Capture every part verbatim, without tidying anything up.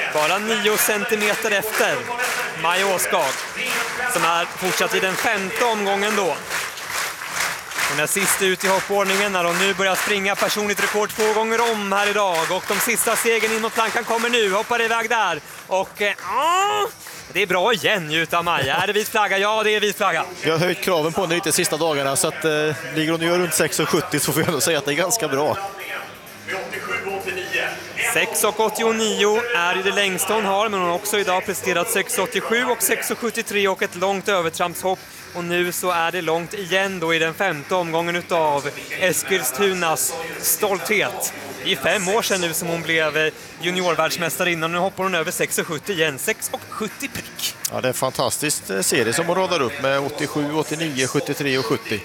Bara nio centimeter efter Maja Åskag, som är fortsatt i den femte omgången då. Hon är sist ut i hoppordningen när hon nu börjar springa personligt rekord två gånger om här idag. Och de sista stegen in mot plankan kommer nu, hoppar iväg där. Och eh, det är bra igen utav Maja. Är det vit flagga? Ja, det är vit flagga. Jag har höjt kraven på henne lite de sista dagarna, så att eh, ligger hon ju runt sex sjuttio så får jag ändå säga att det är ganska bra. sex åttionio är ju det längsta hon har, men hon har också idag presterat sex åttiosju och sex sjuttiotre och ett långt övertrampshopp. Och nu så är det långt igen då i den femte omgången utav Eskilstunas stolthet. I fem år sedan nu som hon blev juniorvärldsmästare innan. Nu hoppar hon över sex sjuttio igen, sex sjuttio prick. Ja, det är en fantastisk serie som hon radar upp med åttiosju, åttionio, sjuttiotre och sjuttio.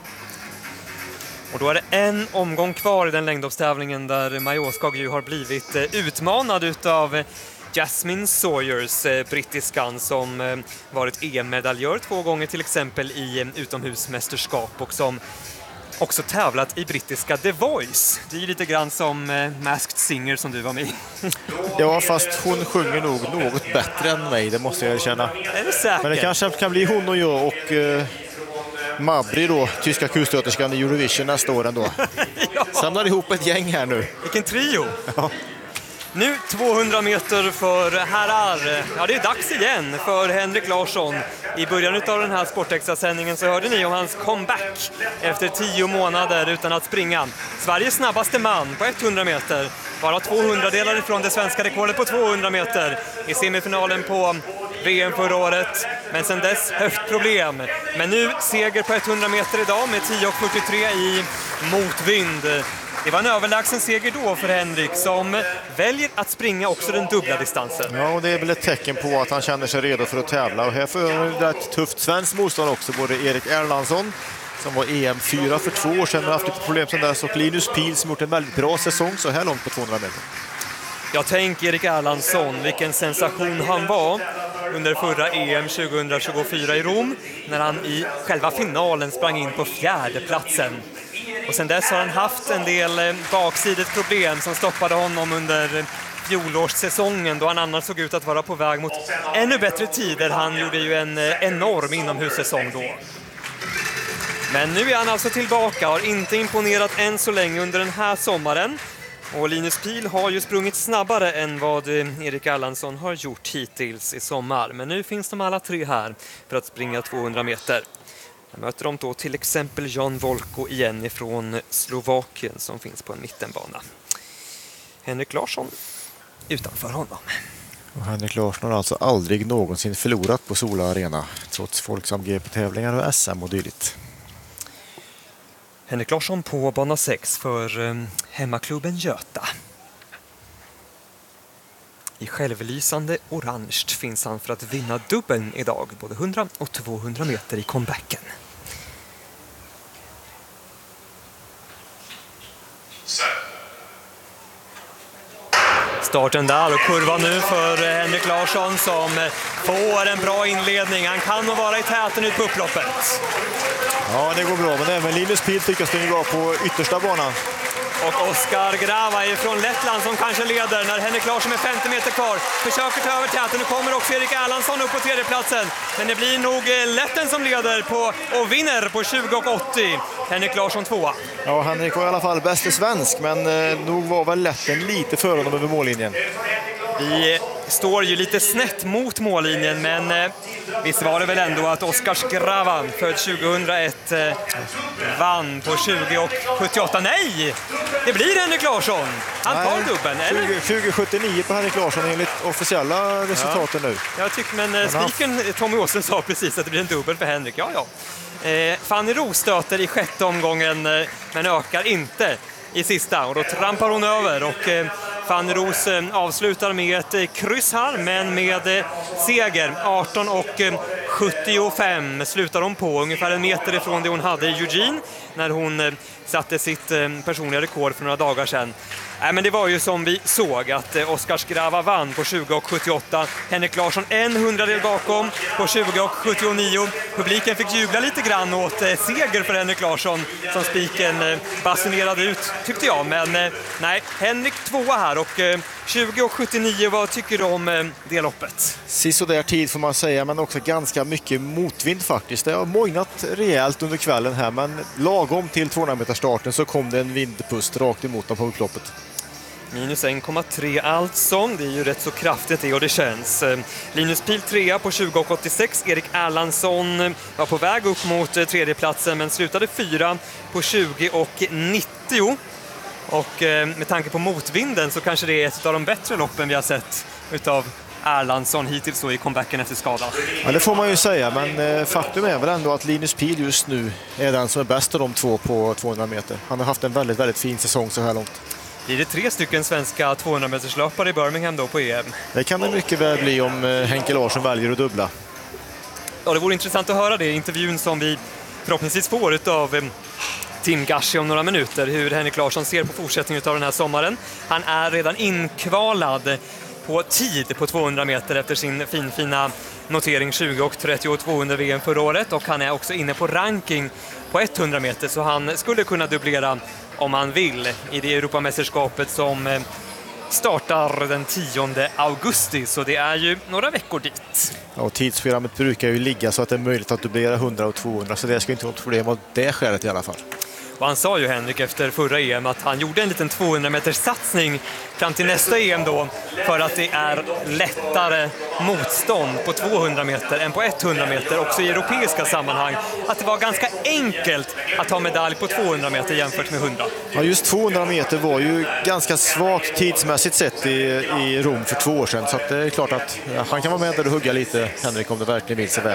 Och då är det en omgång kvar i den längdhoppstävlingen där Maja Åskag ju har blivit utmanad utav Jasmine Sawyers, brittiskan, som varit E M-medaljör två gånger till exempel i utomhusmästerskap och som också tävlat i brittiska The Voice. Det är ju lite grann som Masked Singer som du var med i. Ja, fast hon sjunger nog något bättre än mig, det måste jag erkänna. Är det säkert? Men det kanske kan bli hon och jag och uh, Mabri då, tyska kustöterskan i Eurovision nästa år ändå. Ja. Samlar ihop ett gäng här nu. Vilken trio! Ja. Nu tvåhundra meter för herrar. Ja, det är dags igen för Henrik Larsson. I början av den här Sportextra-sändningen så hörde ni om hans comeback efter tio månader utan att springa. Sveriges snabbaste man på hundra meter. Bara tvåhundra delar ifrån det svenska rekordet på tvåhundra meter i semifinalen på V M förra året. Men sen dess höftproblem. Men nu seger på hundra meter idag med tio fyrtiotre i motvind. Det var en överlägsen seger då för Henrik som väljer att springa också den dubbla distansen. Ja, och det är väl ett tecken på att han känner sig redo för att tävla. Och här får det ett tufft svenskt motstånd också. Både Erik Erlandsson som var E M fyra för två år sedan och haft lite problem sedan dess, och Linus Pihl som gjort en väldigt bra säsong så här långt på tvåhundra meter. Jag tänker Erik Erlandsson, vilken sensation han var under förra E M tjugohundratjugofyra i Rom när han i själva finalen sprang in på fjärde platsen. Och sen dess har han haft en del baksidigt problem som stoppade honom under fjolårssäsongen då han annars såg ut att vara på väg mot ännu bättre tider. Han gjorde ju en enorm inomhussäsong då. Men nu är han alltså tillbaka, har inte imponerat än så länge under den här sommaren. Och Linus Pihl har ju sprungit snabbare än vad Erik Erlandsson har gjort hittills i sommar. Men nu finns de alla tre här för att springa tvåhundra meter. Jag möter de då till exempel Jan Volko igen ifrån Slovakien som finns på en mittenbana. Henrik Larsson utanför honom. Och Henrik Larsson har alltså aldrig någonsin förlorat på Sola Arena trots Folksam G P-tävlingar och S M och dylikt. Henrik Larsson på bana sex för um, hemmaklubben Göta. I självlysande orange finns han för att vinna dubbeln idag, både hundra och tvåhundra meter i comebacken. Starten där och kurvan nu för Henrik Larsson som får en bra inledning. Han kan nog vara i täten ut på upploppet. Ja, det går bra, men även Linus Pihl tycker jag gå på yttersta banan. Och Oskar Grava är från Lettland som kanske leder när Henrik Larsson med femtio meter kvar försöker ta över täten. Nu kommer också Erik Erlandsson upp på tredjeplatsen. Men det blir nog Letten som leder på och vinner på tjugo åttio. Henrik Larsson tvåa. Ja, Henrik var i alla fall bäst i svensk, men eh, nog var väl Letten lite före honom över mållinjen. Vi står ju lite snett mot mållinjen, men eh, visst var det väl ändå att Oskar Grava född tjugohundraett eh, vann på tjugo sjuttioåtta. Nej! Det blir Henrik Larsson. Han tar dubben, eller? tjugo sjuttionio på Henrik Larsson enligt officiella resultaten ja. nu. Jag tycker, men eh, spiken Tommy Åsen sa precis att det blir en dubbel för Henrik. Ja, ja. Eh, Fanny Ros stöter i sjätte omgången, eh, men ökar inte i sista. Och då trampar hon över och eh, Fanny Ros eh, avslutar med ett eh, kryss här, men med eh, seger. arton och sjuttiofem slutar hon på, ungefär en meter ifrån det hon hade i Eugene när hon eh, satte sitt eh, personliga rekord för några dagar sedan. Nej, men det var ju som vi såg att eh, Oskar Grava vann på tjugo sjuttioåtta. Henrik Larsson en hundradel bakom på tjugo sjuttionio. Publiken fick jubla lite grann åt eh, seger för Henrik Larsson som spiken eh, basunerade ut, tyckte jag. Men eh, nej, Henrik tvåa här och eh, tjugo sjuttionio, vad tycker du om det loppet? Sisådär tid får man säga, men också ganska mycket motvind faktiskt. Det har mojnat rejält under kvällen här, men lagom till tvåhundra meter starten så kom det en vindpust rakt emot dem på upploppet. Minus en komma tre alltså, det är ju rätt så kraftigt det och det känns. Linus Pihl trea på tjugo åttiosex, Erik Erlandsson var på väg upp mot tredjeplatsen men slutade fyra på tjugo nittio. Och med tanke på motvinden så kanske det är ett av de bättre loppen vi har sett utav Erlandsson hittills så i comebacken efter skada. Ja, det får man ju säga, men faktum är väl ändå att Linus Pihl just nu är den som är bäst av de två på tvåhundra meter. Han har haft en väldigt, väldigt fin säsong så här långt. Blir det tre stycken svenska tvåhundra-meterslöpare i Birmingham då på E M? Det kan det mycket väl bli om Henke Larsson väljer att dubbla. Ja, det vore intressant att höra det i intervjun som vi förhoppningsvis får av Tim Gashi om några minuter, hur Henrik Larsson ser på fortsättningen av den här sommaren. Han är redan inkvalad på tid på tvåhundra meter efter sin finfina notering tjugo trettiotvå under V M förra året, och han är också inne på ranking på hundra meter, så han skulle kunna dubblera om han vill i det Europamästerskapet som startar den tionde augusti, så det är ju några veckor dit. Ja, och tidsprogrammet brukar ju ligga så att det är möjligt att dubblera hundra och tvåhundra, så det ska inte vara ett problem av det skälet i alla fall. Och han sa ju, Henrik, efter förra E M att han gjorde en liten tvåhundra meters satsning fram till nästa E M då, för att det är lättare motstånd på tvåhundra meter än på hundra meter, också i europeiska sammanhang. Att det var ganska enkelt att ta medalj på tvåhundra meter jämfört med hundra. Ja, just tvåhundra meter var ju ganska svagt tidsmässigt sett i, i Rom för två år sedan, så att det är klart att ja, han kan vara med där och hugga lite, Henrik, om det verkligen vill sig väl.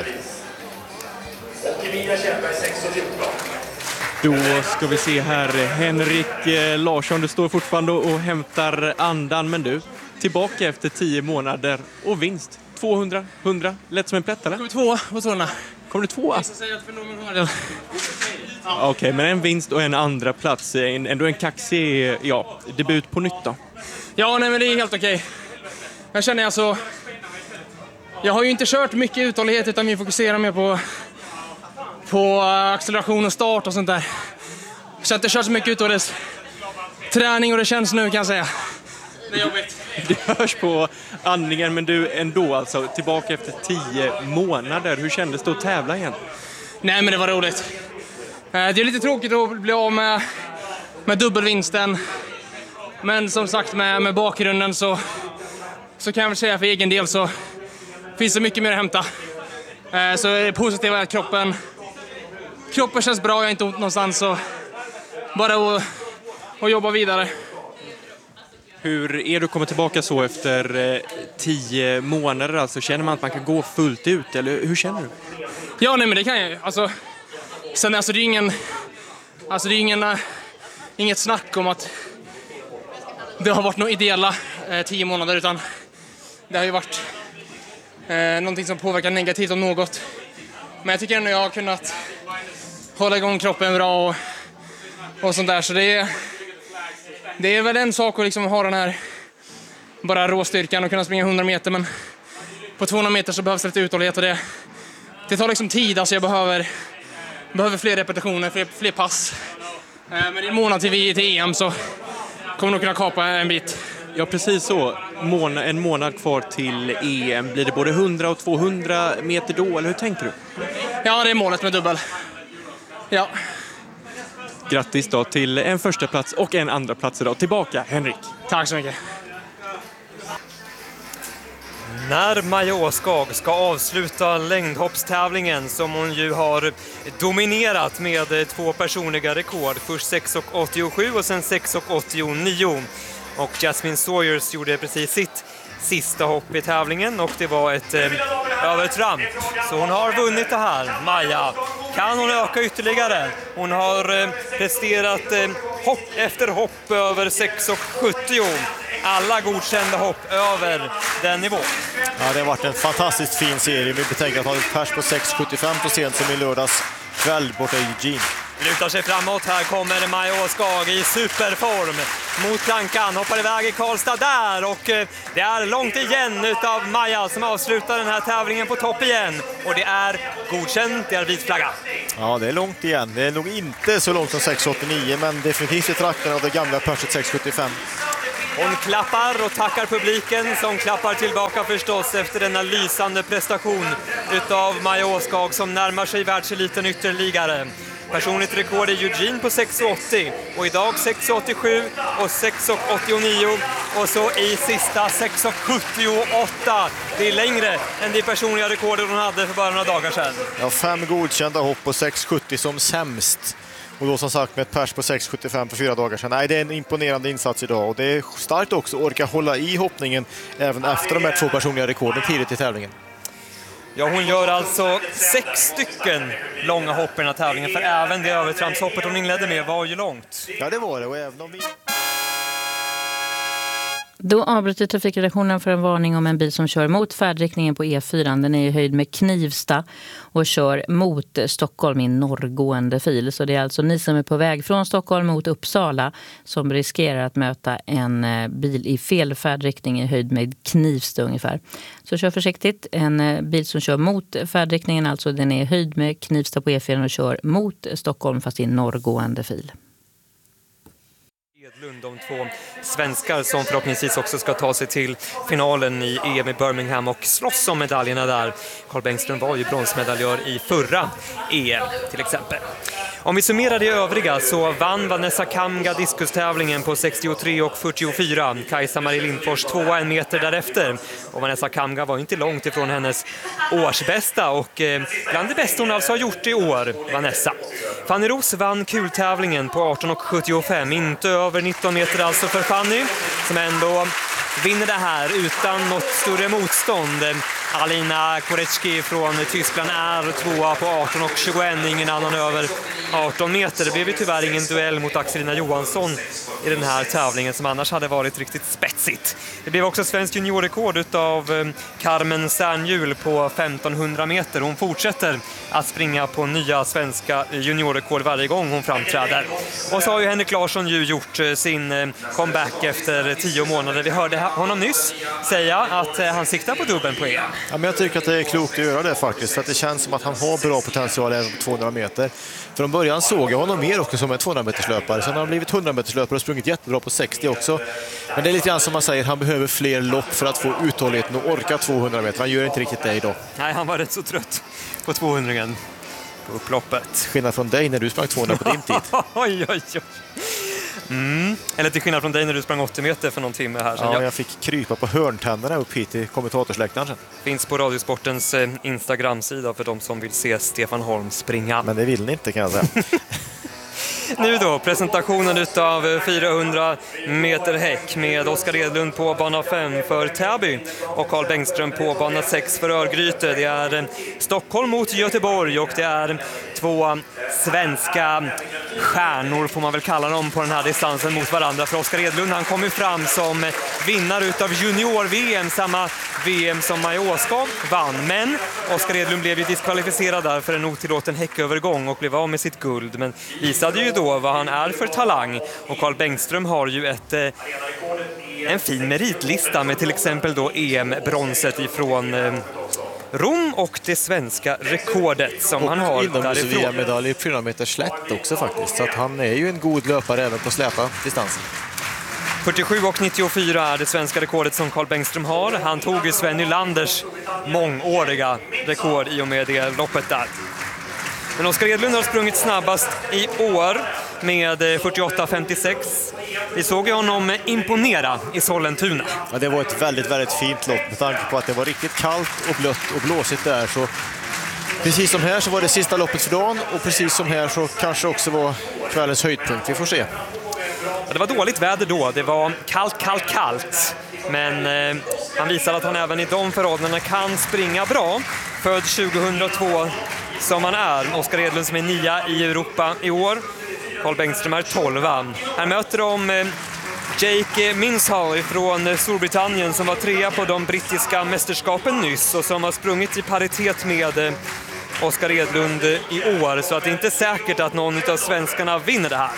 Då ska vi se här, Henrik Larsson, du står fortfarande och hämtar andan, men du, tillbaka efter tio månader och vinst. tvåhundra, hundra, lätt som en plätt, eller? Kommer två på tvåorna. Kommer du tvåa? Jag ska säga att för någon Okej, okay, men en vinst och en andra plats, ändå en kaxig, ja, debut på nytt då. Ja, nej, men det är helt okej. Jag känner alltså, jag har ju inte kört mycket uthållighet, utan vi fokuserar mer på på acceleration och start och sånt där. Så jag har inte kört så mycket uthållighet träning, och det känns nu, kan jag säga. Det är jobbigt. Det hörs på andningen, men du ändå alltså tillbaka efter tio månader. Hur kändes det att tävla igen? Nej, men det var roligt. Det är lite tråkigt att bli av med, med dubbelvinsten. Men som sagt, med, med bakgrunden så, så kan jag väl säga för egen del så finns det mycket mer att hämta. Så det positiva är att kroppen, kroppen känns bra, jag har inte ont någonstans, så bara att, att jobba vidare. Hur är du komma tillbaka så efter eh, tio månader? Alltså, känner man att man kan gå fullt ut, eller hur känner du? Ja, nej, men det kan jag ju. Alltså, sen, alltså, det är ingen, alltså, det är ingen, uh, inget snack om att det har varit några ideella uh, tio månader, utan det har ju varit uh, någonting som påverkar negativt om något. Men jag tycker ändå jag har kunnat hålla igång kroppen bra och, och sånt där, så det är Det är väl en sak att liksom ha den här bara råstyrkan och kunna springa hundra meter, men på tvåhundra meter så behövs det lite uthållighet, och det, det tar liksom tid. Alltså jag behöver, behöver fler repetitioner, fler, fler pass. Men i en månad till, vi, till E M så kommer nog kunna kapa en bit. Ja, precis så. Måna, en månad kvar till E M. Blir det både hundra och tvåhundra meter då, eller hur tänker du? Ja, det är målet med dubbel. Ja. Grattis då till en första plats och en andra plats idag. Tillbaka, Henrik. Tack så mycket. När Maja Åskag ska avsluta längdhoppstävlingen, som hon ju har dominerat med två personliga rekord, först sex åttiosju och sen sex åttionio. Och Jasmine Sawyers gjorde precis sitt sista hopp i tävlingen, och det var ett eh, övertramp. Så hon har vunnit det här, Maja. Kan hon öka ytterligare? Hon har eh, presterat eh, hopp efter hopp över sex sjuttio. Alla godkända hopp över den nivån. Ja, det har varit en fantastiskt fin serie. Vi betänker att ha ett pers på sex sjuttiofem på sent som i lördags kväll borta i Eugene. Lutar sig framåt, här kommer Maja Åskag i superform mot plankan, hoppar iväg i Karlstad där, och det är långt igen utav Maja som avslutar den här tävlingen på topp igen, och det är godkänt, det är vit flagga. Ja, det är långt igen. Det är nog inte så långt som sex åttionio, men definitivt i trakten av det gamla perset sex sjuttiofem. Hon klappar och tackar publiken som klappar tillbaka förstås efter denna lysande prestation utav Maja Åskag som närmar sig världseliten ytterligare. Personligt rekord i Eugene på sex åttio och idag sex åttiosju och sex åttionio och så i sista sex sjuttioåtta. Det är längre än det personliga rekordet hon hade för bara några dagar sedan. Ja, fem godkända hopp på sex sjuttio som sämst. Och då som sagt med ett pers på sex sjuttiofem för fyra dagar sedan. Nej, det är en imponerande insats idag och det är starkt också att orka hålla i hoppningen även efter de här två personliga rekorden tidigt i tävlingen. Ja, hon gör alltså sex stycken långa hopp i den här tävlingen, för även det övertrampshoppet hon inledde med var ju långt. Ja, det var det. Och även om vi... Då avbryter trafikredaktionen för en varning om en bil som kör mot färdriktningen på E fyra. Den är i höjd med Knivsta och kör mot Stockholm i norrgående fil. Så det är alltså ni som är på väg från Stockholm mot Uppsala som riskerar att möta en bil i fel färdriktning i höjd med Knivsta ungefär. Så kör försiktigt. En bil som kör mot färdriktningen, alltså den är i höjd med Knivsta på E fyra och kör mot Stockholm fast i norrgående fil. De två svenskar som förhoppningsvis också ska ta sig till finalen i E M i Birmingham och slåss om medaljerna där. Carl Bengström var ju bronsmedaljör i förra E M till exempel. Om vi summerar det övriga så vann Vanessa Kamga diskustävlingen på sextiotre och fyrtiofyra. Kajsa-Marie Lindfors tvåa en meter därefter. Och Vanessa Kamga var inte långt ifrån hennes årsbästa och eh, bland det bästa hon alltså har gjort i år, Vanessa. Fanny Ros vann kultävlingen på arton och sjuttiofem, inte över nitton meter alltså för Fanny, som ändå vinner det här utan något större motstånd. Alina Korecki från Tyskland är tvåa på arton och tjugoett, ingen annan över arton meter. Det blev ju tyvärr ingen duell mot Axelina Johansson i den här tävlingen som annars hade varit riktigt spetsigt. Det blev också svensk juniorrekord utav Carmen Särnhjul på femtonhundra meter. Hon fortsätter att springa på nya svenska juniorrekord varje gång hon framträder. Och så har ju Henrik Larsson ju gjort sin comeback efter tio månader. Vi hörde honom nyss säga att han siktar på dubbeln på E M. Ja, men jag tycker att det är klokt att göra det faktiskt, för att det känns som att han har bra potential även på tvåhundra meter. Från början såg jag honom mer också som en tvåhundra meterslöpare. Sen har han blivit hundra meterslöpare och sprungit jättebra på sextio också. Men det är lite grann som man säger, han behöver fler lopp för att få uthålligheten och orka tvåhundra meter. Han gör inte riktigt det idag. Nej, han var rätt så trött på tvåhundringen på upploppet. Skillnad från dig när du sprang tvåhundra på din tid. oj, oj, oj. Mm. Eller till skillnad från dig när du sprang åttio meter för någon timme här. Ja, jag fick krypa på hörntänderna upp hit i kommentatorsläktaren sen. Finns på Radiosportens eh, Instagram-sida för de som vill se Stefan Holm springa. Men det vill ni inte, kan jag säga. Nu då, presentationen utav fyrahundra meter häck med Oskar Edlund på bana fem för Täby och Carl Bengström på bana sex för Örgryte. Det är Stockholm mot Göteborg och det är två svenska stjärnor, får man väl kalla dem, på den här distansen mot varandra. För Oskar Edlund, han kom ju fram som vinnare utav junior-V M, samma V M som Maja Åskag vann. Men Oskar Edlund blev ju diskvalificerad där för en otillåten häckövergång och blev av med sitt guld. Men visade ju då vad han är för talang. Och Carl Bengström har ju ett, eh, en fin meritlista med till exempel då E M-bronset ifrån eh, Rom och det svenska rekordet som och han har därifrån. Och medalj i fyrahundra meter slätt också faktiskt. Så att han är ju en god löpare även på släta distansen. fyrtiosju och nittiofyra är det svenska rekordet som Carl Bengström har. Han tog ju Sven Nylanders mångåriga rekord i och med det loppet där. Men Oskar Edlund har sprungit snabbast i år med fyrtioåtta femtiosex. Vi såg ju honom imponera i Sollentuna. Ja, det var ett väldigt, väldigt fint lopp med tanke på att det var riktigt kallt och blött och blåsigt där. Så precis som här så var det sista loppet för dagen och precis som här så kanske också var kvällens höjdpunkt. Vi får se. Ja, det var dåligt väder då. Det var kallt, kallt, kallt. Men eh, han visar att han även i de förhållandena kan springa bra. Född tjugohundratvå som han är. Oskar Edlund som är nia i Europa i år. Carl Bengström är tolva. Här möter de eh, Jake Minshall från Storbritannien som var trea på de brittiska mästerskapen nyss och som har sprungit i paritet med eh, Oskar Edlund i år. Så att det är inte säkert att någon av svenskarna vinner det här.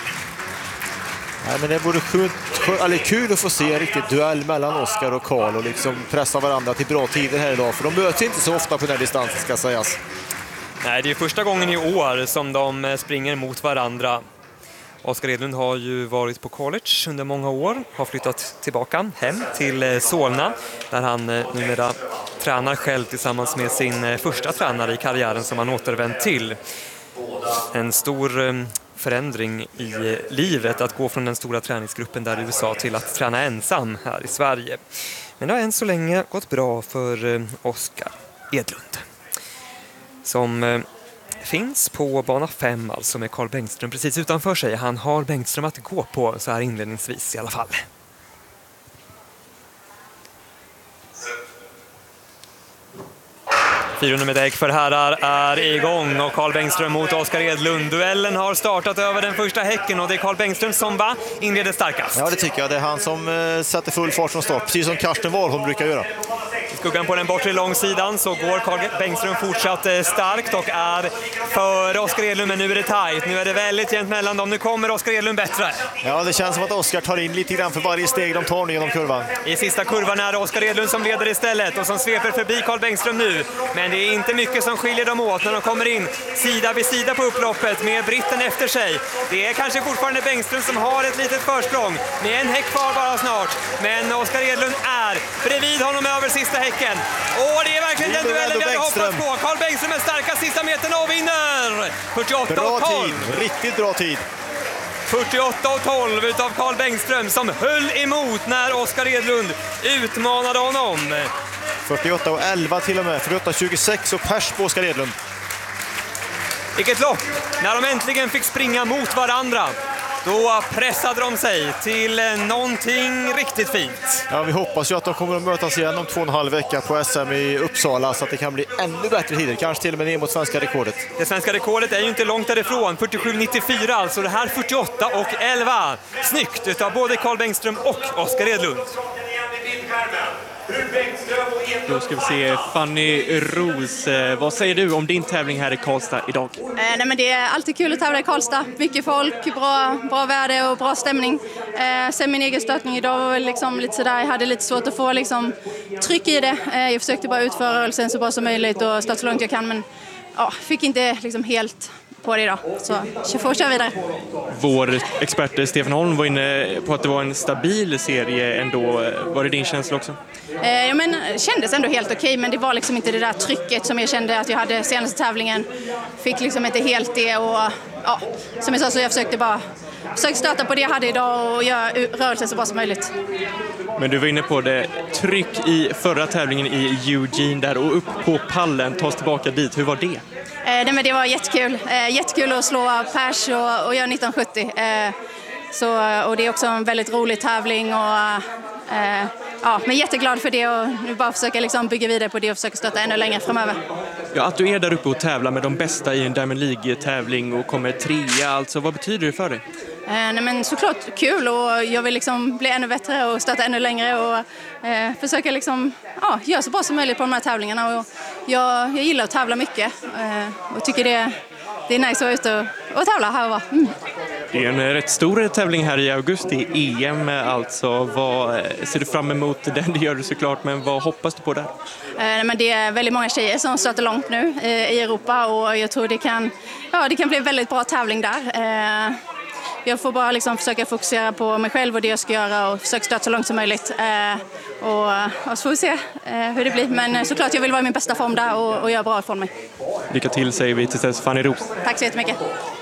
Nej, men det vore sjukt, eller kul att få se en riktigt duell mellan Oskar och Carl och liksom pressa varandra till bra tider här idag. För de möts inte så ofta på den här distansen, ska sägas. Nej, det är första gången i år som de springer mot varandra. Oskar Edlund har ju varit på college under många år, har flyttat tillbaka hem till Solna där han numera tränar själv tillsammans med sin första tränare i karriären som han återvänt till. En stor förändring i livet att gå från den stora träningsgruppen där i U S A till att träna ensam här i Sverige. Men det har än så länge gått bra för Oskar Edlund som finns på bana fem, alltså med Carl Bengtström precis utanför sig. Han har Bengtström att gå på så här inledningsvis i alla fall. Fyra med däck för herrar är igång och Carl Bengtström mot Oskar Edlund. Duellen har startat över den första häcken och det är Carl Bengtström som va inleder starkast. Ja, det tycker jag. Det är han som eh, sätter full fart från start, precis som Karsten Warholm brukar göra. I skuggan på den bortre långsidan så går Carl Bengtström fortsatt eh, starkt och är för Oskar Edlund, men nu är det tajt. Nu är det väldigt jämnt mellan dem. Nu kommer Oskar Edlund bättre. Ja, det känns som att Oskar tar in lite grann för varje steg de tar nu genom kurvan. I sista kurvan är det Oskar Edlund som leder istället och som sveper förbi Carl Bengtström nu. Men det är inte mycket som skiljer dem åt när de kommer in sida vid sida på upploppet med britten efter sig. Det är kanske fortfarande Bengtström som har ett litet försprång med en häck kvar bara snart. Men Oskar Edlund är bredvid honom över sista häcken. Och det är verkligen den duellen vi hade hoppats på. Carl Bengtström är starkast sista metern och vinner! fyrtioåtta och tolv. Tid, riktigt bra tid. fyrtioåtta och tolv utav Carl Bengtström som höll emot när Oskar Edlund utmanade honom. fyrtioåtta och elva till och med, fyrtioåtta tjugosex och pers på Oskar Edlund. Vilket lopp! När de äntligen fick springa mot varandra, då pressade de sig till någonting riktigt fint. Ja, vi hoppas ju att de kommer att mötas igen om två och en halv vecka på S M i Uppsala så att det kan bli ännu bättre tider, kanske till och med ner mot svenska rekordet. Det svenska rekordet är ju inte långt därifrån, fyrtiosju nittiofyra, alltså det här fyrtioåtta och elva. Snyggt utav både Carl Bengtström och Oskar Edlund. Då ska vi se Fanny Ros. Vad säger du om din tävling här i Karlstad idag? Eh, nej, men det är alltid kul att tävla i Karlstad. Mycket folk, bra, bra väder och bra stämning. Eh, sen min egen stötning idag var väl liksom lite sådär, jag hade lite svårt att få liksom, tryck i det. Eh, jag försökte bara utföra rörelsen så bra som möjligt och starta så långt jag kan, men ja, fick inte liksom helt på det idag. Så jag får köra vidare. Vår expert Stefan Holm var inne på att det var en stabil serie ändå. Var det din känsla också? Eh, ja, men kändes ändå helt okej, okay, men det var liksom inte det där trycket som jag kände att jag hade senaste tävlingen. Fick liksom inte helt det och ja, som jag sa så jag försökte bara försökte stöta på det jag hade idag och göra rörelsen så bra som möjligt. Men du var inne på det, tryck i förra tävlingen i Eugene där och upp på pallen, tas tillbaka dit. Hur var det? Eh, nej, men det var jättekul. Eh, jättekul att slå pers och, och göra nitton sjuttio. Eh, så, och det är också en väldigt rolig tävling. Och, eh, ja, men jätteglad för det och nu bara försöka liksom bygga vidare på det och försöka stötta ännu längre framöver. Ja, att du är där uppe och tävlar med de bästa i en Diamond League-tävling och kommer trea, alltså vad betyder det för dig? Eh, nej, men såklart kul och jag vill liksom bli ännu bättre och stötta ännu längre och eh, försöka liksom, ja, göra så bra som möjligt på de här tävlingarna. Och jag, jag gillar att tävla mycket eh, och tycker det, det är nice att vara ute och, och tävla här och vara. Mm. Det är en rätt stor tävling här i augusti, E M alltså. Vad ser du fram emot den? Det gör du såklart, men vad hoppas du på där? Eh, men det är väldigt många tjejer som startar långt nu eh, i Europa och jag tror det kan, ja, det kan bli en väldigt bra tävling där. Eh, jag får bara liksom försöka fokusera på mig själv och det jag ska göra och försöka stöta så långt som möjligt. Eh, och, och så får vi se eh, hur det blir. Men såklart jag vill vara i min bästa form där och, och göra bra ifrån mig. Lycka till säger vi till dess, Fanny Ros. Tack så jättemycket.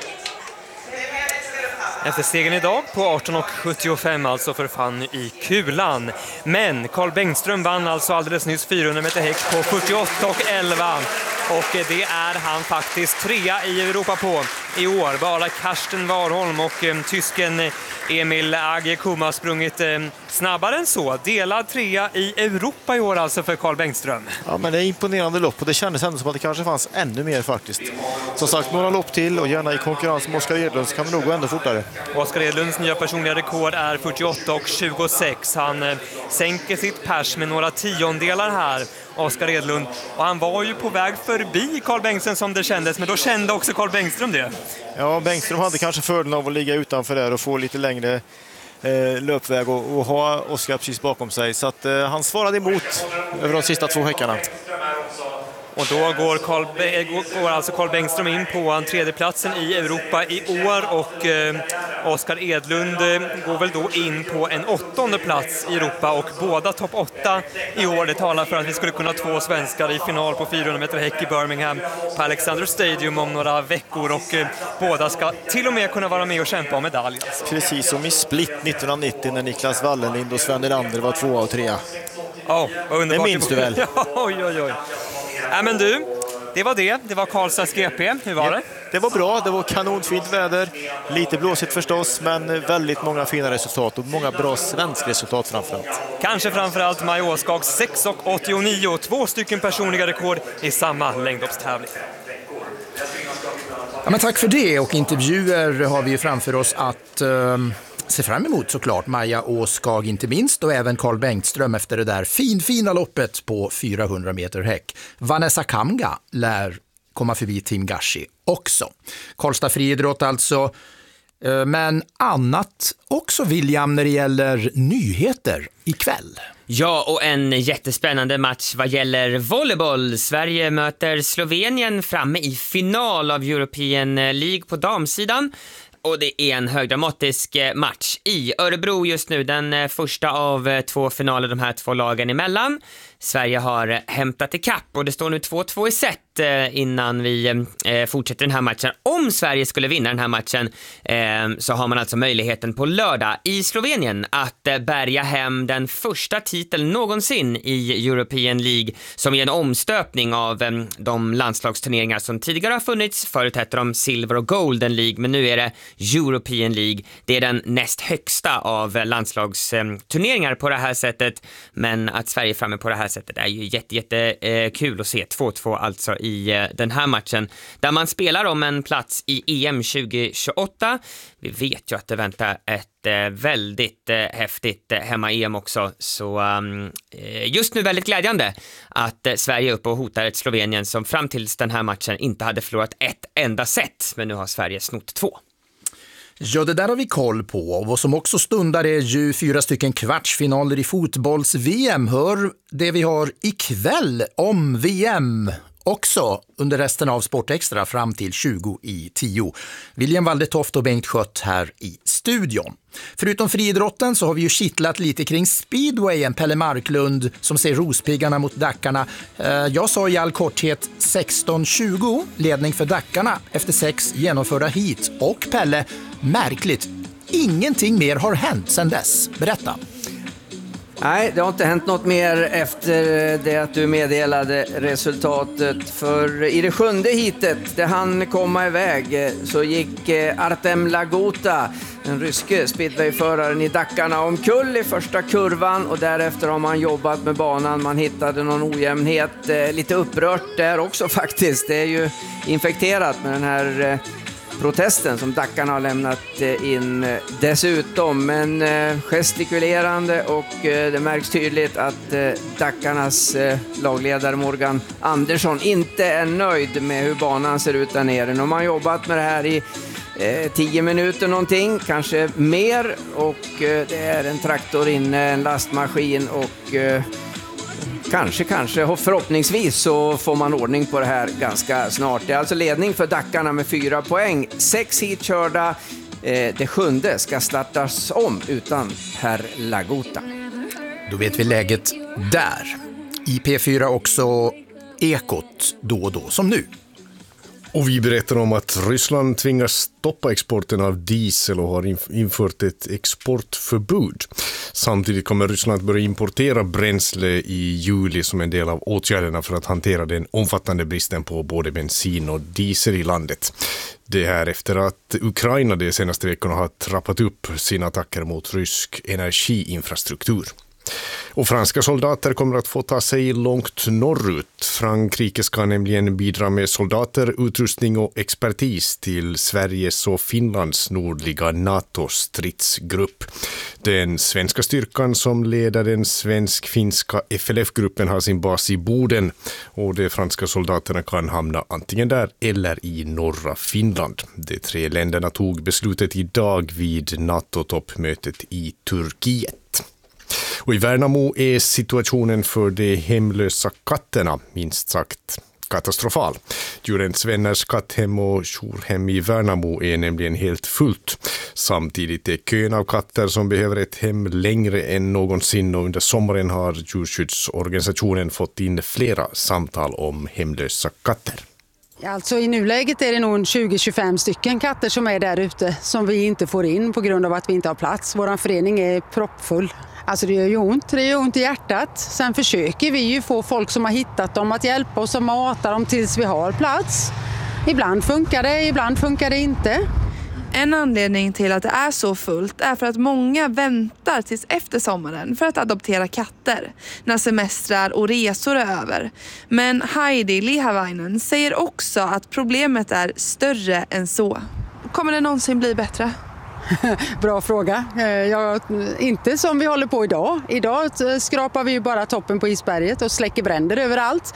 Efter stegen idag på arton och sjuttiofem alltså för Fanny i kulan. Men Carl Bengtström vann alltså alldeles nyss fyrahundra meter häck på fyrtioåtta och elva. Och det är han faktiskt trea i Europa på i år. Bara Karsten Warholm och eh, tysken Emil Agekuma har sprungit eh, snabbare än så. Delad trea i Europa i år alltså för Carl Bengtström. Ja, men det är imponerande lopp och det kändes ändå som att det kanske fanns ännu mer faktiskt. Som sagt, några lopp till och gärna i konkurrens med Oskar Edlund så kan det nog gå ännu fortare. Oskar Edlunds nya personliga rekord är fyrtioåtta och tjugosex. Han eh, sänker sitt pers med några tiondelar här, Oskar Edlund. Och han var ju på väg förbi Carl Bengtström som det kändes, men då kände också Carl Bengtström det. Ja, Bengtström hade kanske fördelen av att ligga utanför där och få lite längre eh, löpväg och, och ha Oskar precis bakom sig. Så att eh, han svarade emot över de sista två häckarna. Och då går, Carl, går alltså Carl Bengtström in på en tredjeplatsen i Europa i år och eh, Oskar Edlund går väl då in på en åttonde plats i Europa och båda topp åtta i år. Det talar för att vi skulle kunna ha två svenskar i final på fyrahundra meter häck i Birmingham på Alexander Stadium om några veckor och eh, båda ska till och med kunna vara med och kämpa om medalj. Alltså. Precis som i Split nittonhundranittio när Niklas Wallenlind och Sven Nylander var tvåa och trea. Ja, oh, det minns du väl? oj, oj, oj. Ja, men du, det var det. Det var Karlstads G P. Hur var det? Det var bra, det var kanonfint väder. Lite blåsigt förstås, men väldigt många fina resultat och många bra svenska resultat framförallt. Kanske framförallt Maj Åskags sex åttionio, två stycken personliga rekord i samma längdhoppstävling. Ja, men tack för det, och intervjuer har vi ju framför oss att eh, se fram emot såklart. Maja Åskag inte minst, och även Carl Bengtström efter det där fin, fina loppet på fyrahundra meter häck. Vanessa Kamga lär komma förbi Tim Gashi också. Karlstad friidrott alltså, eh, men annat också, William, när det gäller nyheter ikväll. Ja, och en jättespännande match vad gäller volleyboll. Sverige möter Slovenien framme i final av European League på damsidan. Och det är en högdramatisk match i Örebro just nu. Den första av två finaler de här två lagen emellan. Sverige har hämtat ikapp och det står nu två två i set innan vi eh, fortsätter den här matchen. Om Sverige skulle vinna den här matchen eh, så har man alltså möjligheten på lördag i Slovenien att eh, bärga hem den första titeln någonsin i European League, som är en omstöpning av eh, de landslagsturneringar som tidigare har funnits. Förut hette de Silver och Golden League, men nu är det European League. Det är den näst högsta av eh, landslagsturneringar på det här sättet, men att Sverige är framme på det här sättet är ju jätte, jätte eh, kul att se. två två alltså i eh, den här matchen där man spelar om en plats i E M tjugo tjugoåtta. Vi vet ju att det väntar ett eh, väldigt eh, häftigt eh, hemma-E M också, så um, just nu väldigt glädjande att eh, Sverige är uppe och hotar ett Slovenien som fram tills den här matchen inte hade förlorat ett enda set, men nu har Sverige snott två. Ja, det där har vi koll på. Och vad som också stundar är ju fyra stycken kvartsfinaler i fotbolls-V M. Hör det vi har ikväll om V M också under resten av Sportextra fram till tjugo i tio. William Waldetoft och Bengt Schött här i studion. Förutom friidrotten så har vi ju kittlat lite kring speedwayen. Pelle Marklund som ser Rospiggarna mot Dackarna. Jag sa i all korthet sexton tjugo, ledning för Dackarna efter sex genomförda hit. Och Pelle, märkligt, ingenting mer har hänt sedan dess. Berätta. Nej, det har inte hänt något mer efter det att du meddelade resultatet. För i det sjunde hitet, där han komma iväg, så gick Artem Lagota, den ryske speedwayföraren i Dackarna, omkull i första kurvan. Och därefter har man jobbat med banan. Man hittade någon ojämnhet. Lite upprört där också faktiskt. Det är ju infekterat med den här protesten som Dackarna har lämnat in dessutom, men gestikulerande, och det märks tydligt att Dackarnas lagledare Morgan Andersson inte är nöjd med hur banan ser ut där nere. De har jobbat med det här i tio minuter någonting, kanske mer, och det är en traktor inne, en lastmaskin, och Kanske, kanske. Och förhoppningsvis så får man ordning på det här ganska snart. Det är alltså ledning för Dackarna med fyra poäng. Sex hit körda. Eh, det sjunde ska startas om utan herr Lagota. Då vet vi läget där. I P fyra också Ekot då och då, som nu. Och vi berättar om att Ryssland tvingas stoppa exporten av diesel och har infört ett exportförbud. Samtidigt kommer Ryssland att börja importera bränsle i juli som en del av åtgärderna för att hantera den omfattande bristen på både bensin och diesel i landet. Det här efter att Ukraina de senaste veckorna har trappat upp sina attacker mot rysk energiinfrastruktur. Och franska soldater kommer att få ta sig långt norrut. Frankrike ska nämligen bidra med soldater, utrustning och expertis till Sveriges och Finlands nordliga NATO-stridsgrupp. Den svenska styrkan som leder den svensk-finska F L F-gruppen har sin bas i Boden, och de franska soldaterna kan hamna antingen där eller i norra Finland. De tre länderna tog beslutet idag vid NATO-toppmötet i Turkiet. Och i Värnamo är situationen för de hemlösa katterna minst sagt katastrofal. Djurens vänners katthem och jourhem i Värnamo är nämligen helt fullt. Samtidigt är kön av katter som behöver ett hem längre än någonsin, och under sommaren har djurskyddsorganisationen fått in flera samtal om hemlösa katter. Alltså i nuläget är det nog tjugo till tjugofem stycken katter som är där ute som vi inte får in på grund av att vi inte har plats. Vår förening är proppfull. Alltså det gör ju ont, det gör ont i hjärtat. Sen försöker vi ju få folk som har hittat dem att hjälpa oss och mata dem tills vi har plats. Ibland funkar det, ibland funkar det inte. En anledning till att det är så fullt är för att många väntar tills efter sommaren för att adoptera katter när semestrar och resor är över. Men Heidi Lihavainen säger också att problemet är större än så. Kommer det någonsin bli bättre? Bra fråga. Jag, inte som vi håller på idag. Idag skrapar vi ju bara toppen på isberget och släcker bränder överallt.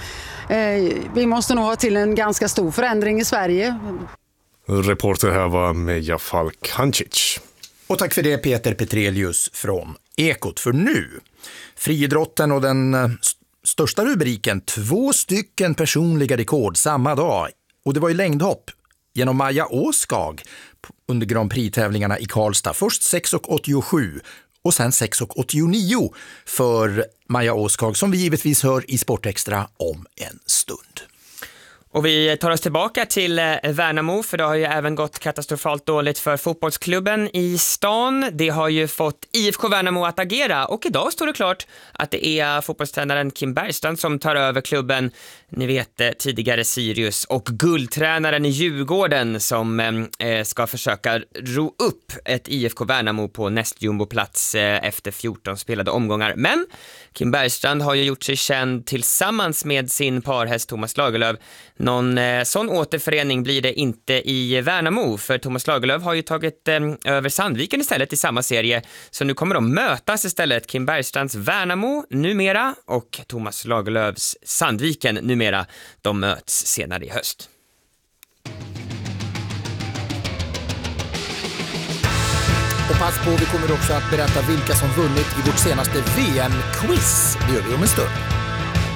Vi måste nog ha till en ganska stor förändring i Sverige. Reporter här var Meja Falk-Hancic. Och tack för det Peter Petrelius från Ekot. För nu, friidrotten och den st- största rubriken, två stycken personliga rekord samma dag. Och det var ju längdhopp genom Maja Åskag under Grand Prix-tävlingarna i Karlstad. Först sex åttiosju och sen sex åttionio för Maja Åskag, som vi givetvis hör i Sportextra om en stund. Och vi tar oss tillbaka till Värnamo, för det har ju även gått katastrofalt dåligt för fotbollsklubben i stan. Det har ju fått I F K Värnamo att agera, och idag står det klart att det är fotbollstränaren Kim Bergstrand som tar över klubben. Ni vet, tidigare Sirius, och guldtränaren i Djurgården som eh, ska försöka ro upp ett I F K Värnamo på nästjumboplats eh, efter fjorton spelade omgångar. Men Kim Bergstrand har ju gjort sig känd tillsammans med sin parhäst Thomas Lagerlöf. Någon eh, sån återförening blir det inte i Värnamo, för Thomas Lagerlöf har ju tagit eh, över Sandviken istället i samma serie. Så nu kommer de mötas istället, Kim Bergstrands Värnamo numera och Thomas Lagerlöfs Sandviken numera. De möts senare i höst. Och pass på, vi kommer också att berätta vilka som vunnit i vårt senaste V M-quiz. Det gör vi om en stund.